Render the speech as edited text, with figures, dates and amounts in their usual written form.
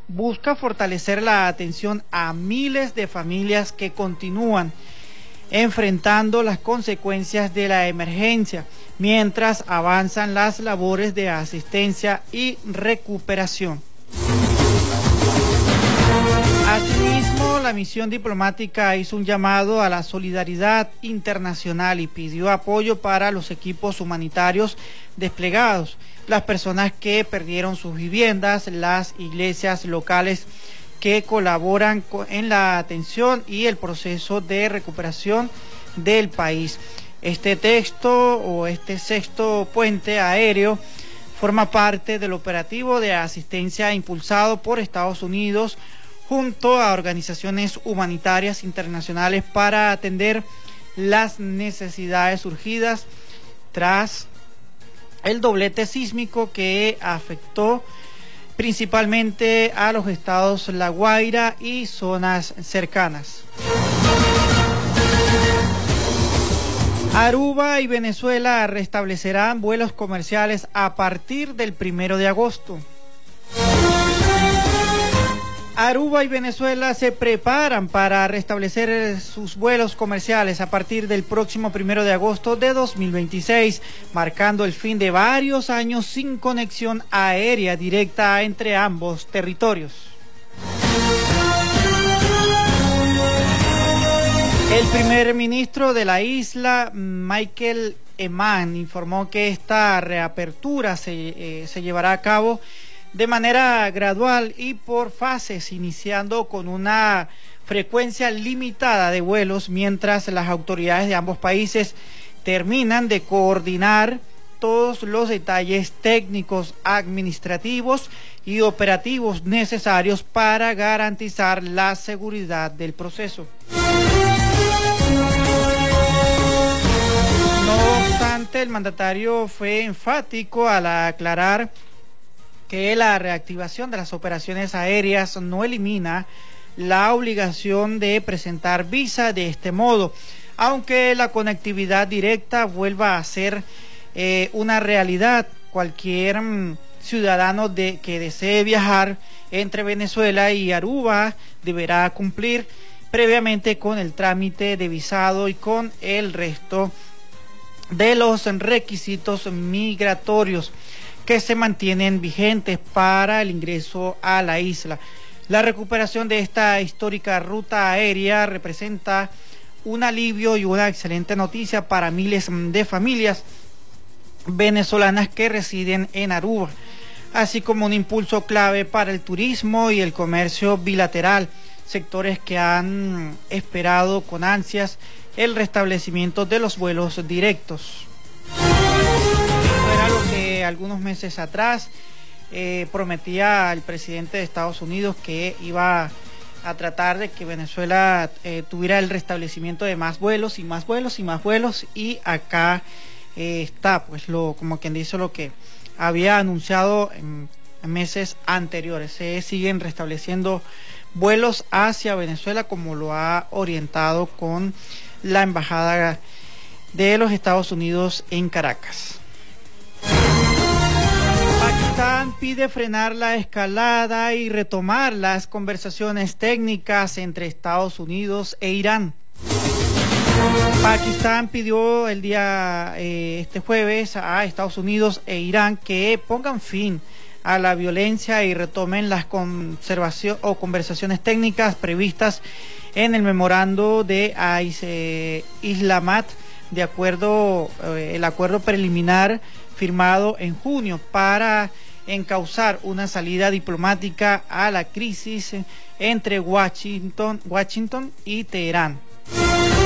busca fortalecer la atención a miles de familias que continúan enfrentando las consecuencias de la emergencia, mientras avanzan las labores de asistencia y recuperación. Asimismo, la misión diplomática hizo un llamado a la solidaridad internacional y pidió apoyo para los equipos humanitarios desplegados, las personas que perdieron sus viviendas, las iglesias locales que colaboran en la atención y el proceso de recuperación del país. Este texto o este sexto puente aéreo forma parte del operativo de asistencia impulsado por Estados Unidos junto a organizaciones humanitarias internacionales para atender las necesidades surgidas tras el doblete sísmico que afectó principalmente a los estados La Guaira y zonas cercanas. Aruba y Venezuela restablecerán vuelos comerciales a partir del 1 de agosto. Aruba y Venezuela se preparan para restablecer sus vuelos comerciales a partir del próximo 1 de agosto de 2026, marcando el fin de varios años sin conexión aérea directa entre ambos territorios. El primer ministro de la isla, Michael Eman, informó que esta reapertura se llevará a cabo de manera gradual y por fases, iniciando con una frecuencia limitada de vuelos, mientras las autoridades de ambos países terminan de coordinar todos los detalles técnicos, administrativos y operativos necesarios para garantizar la seguridad del proceso. No obstante, el mandatario fue enfático al aclarar que la reactivación de las operaciones aéreas no elimina la obligación de presentar visa de este modo, aunque la conectividad directa vuelva a ser una realidad. Cualquier ciudadano que desee viajar entre Venezuela y Aruba deberá cumplir previamente con el trámite de visado y con el resto de los requisitos migratorios que se mantienen vigentes para el ingreso a la isla. La recuperación de esta histórica ruta aérea representa un alivio y una excelente noticia para miles de familias venezolanas que residen en Aruba, así como un impulso clave para el turismo y el comercio bilateral, sectores que han esperado con ansias el restablecimiento de los vuelos directos. Era lo que algunos meses atrás prometía el presidente de Estados Unidos, que iba a tratar de que Venezuela tuviera el restablecimiento de más vuelos y más vuelos y más vuelos, y acá está, pues, como quien dice, lo que había anunciado en meses anteriores. Se siguen restableciendo vuelos hacia Venezuela, como lo ha orientado con la embajada de los Estados Unidos en Caracas. Pakistán pide frenar la escalada y retomar las conversaciones técnicas entre Estados Unidos e Irán. Pakistán pidió este jueves a Estados Unidos e Irán que pongan fin a la violencia y retomen las conversaciones técnicas previstas en el memorando de Islamabad, el acuerdo preliminar firmado en junio para encauzar una salida diplomática a la crisis entre Washington y Teherán.